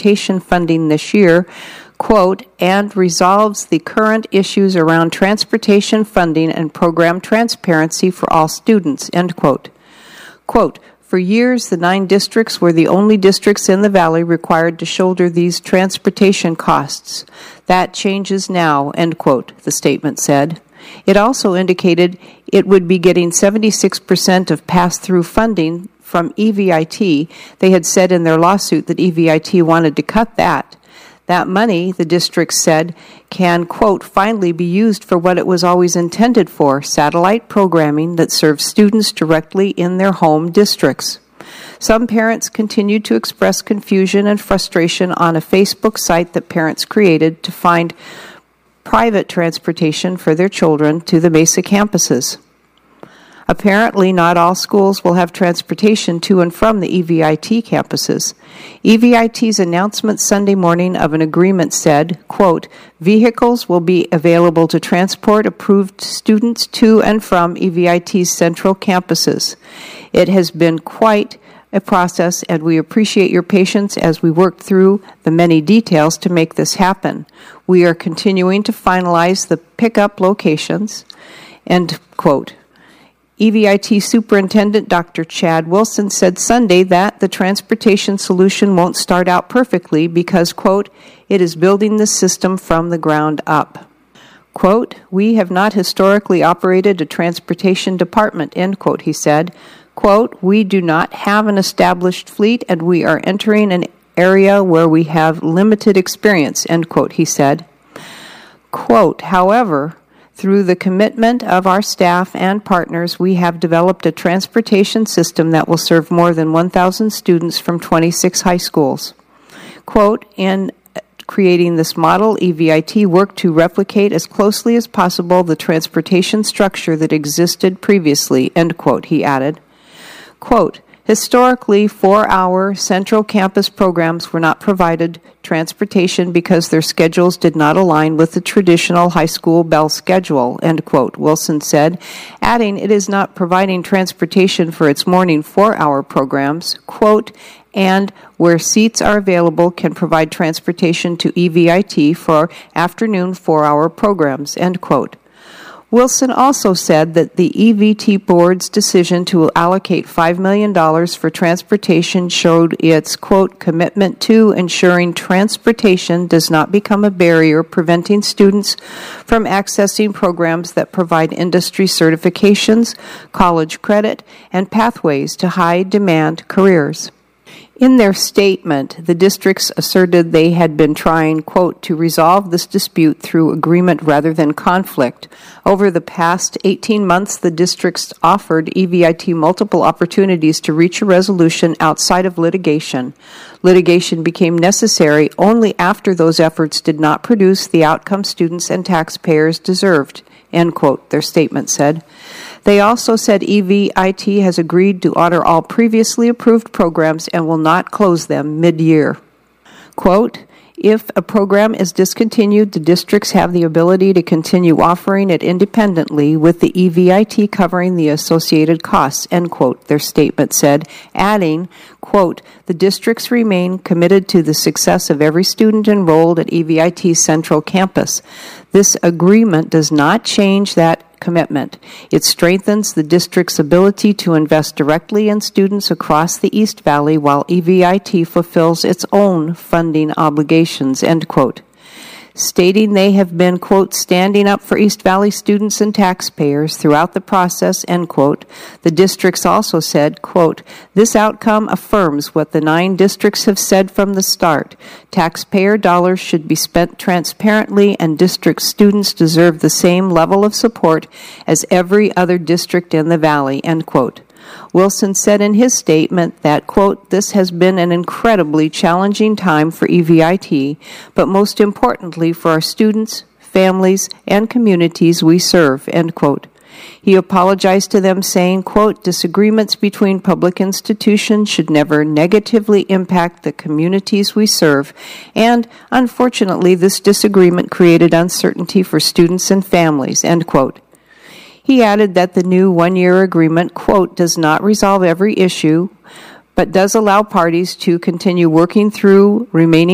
transportation funding this year, quote, and resolves the current issues around transportation funding and program transparency for all students, end quote. Quote, for years, the 9 districts were the only districts in the Valley required to shoulder these transportation costs. That changes now, end quote, the statement said. It also indicated it would be getting 76% of pass-through funding from EVIT. They had said in their lawsuit that EVIT wanted to cut that. That money, the district said, can, quote, finally be used for what it was always intended for, satellite programming that serves students directly in their home districts. Some parents continued to express confusion and frustration on a Facebook site that parents created to find private transportation for their children to the Mesa campuses. Apparently, not all schools will have transportation to and from the EVIT campuses. EVIT's announcement Sunday morning of an agreement said, quote, vehicles will be available to transport approved students to and from EVIT's central campuses. It has been quite a process, and we appreciate your patience as we work through the many details to make this happen. We are continuing to finalize the pickup locations, end quote. EVIT Superintendent Dr. Chad Wilson said Sunday that the transportation solution won't start out perfectly because, quote, it is building the system from the ground up. Quote, we have not historically operated a transportation department, end quote, he said. Quote, we do not have an established fleet and we are entering an area where we have limited experience, end quote, he said. Quote, however, through the commitment of our staff and partners, we have developed a transportation system that will serve more than 1,000 students from 26 high schools. Quote, in creating this model, EVIT worked to replicate as closely as possible the transportation structure that existed previously, end quote, he added. Quote, historically, 4-hour central campus programs were not provided transportation because their schedules did not align with the traditional high school bell schedule, end quote, Wilson said, adding it is not providing transportation for its morning 4-hour programs, quote, and where seats are available can provide transportation to EVIT for afternoon 4-hour programs, end quote. Wilson also said that the EVT board's decision to allocate $5 million for transportation showed its, quote, commitment to ensuring transportation does not become a barrier preventing students from accessing programs that provide industry certifications, college credit, and pathways to high-demand careers. In their statement, the districts asserted they had been trying, quote, to resolve this dispute through agreement rather than conflict. Over the past 18 months, the districts offered EVIT multiple opportunities to reach a resolution outside of litigation. Litigation became necessary only after those efforts did not produce the outcome students and taxpayers deserved, end quote, their statement said. They also said EVIT has agreed to honor all previously approved programs and will not close them mid-year. Quote, if a program is discontinued, the districts have the ability to continue offering it independently with the EVIT covering the associated costs, end quote, their statement said, adding, quote, the districts remain committed to the success of every student enrolled at EVIT's central campus. This agreement does not change that commitment. It strengthens the district's ability to invest directly in students across the East Valley while EVIT fulfills its own funding obligations, end quote. Stating they have been, quote, standing up for East Valley students and taxpayers throughout the process, end quote, the districts also said, quote, this outcome affirms what the 9 districts have said from the start. Taxpayer dollars should be spent transparently and district students deserve the same level of support as every other district in the Valley, end quote. Wilson said in his statement that, quote, this has been an incredibly challenging time for EVIT, but most importantly for our students, families, and communities we serve, end quote. He apologized to them saying, quote, disagreements between public institutions should never negatively impact the communities we serve, and unfortunately this disagreement created uncertainty for students and families, end quote. He added that the new 1-year agreement, quote, does not resolve every issue, but does allow parties to continue working through remaining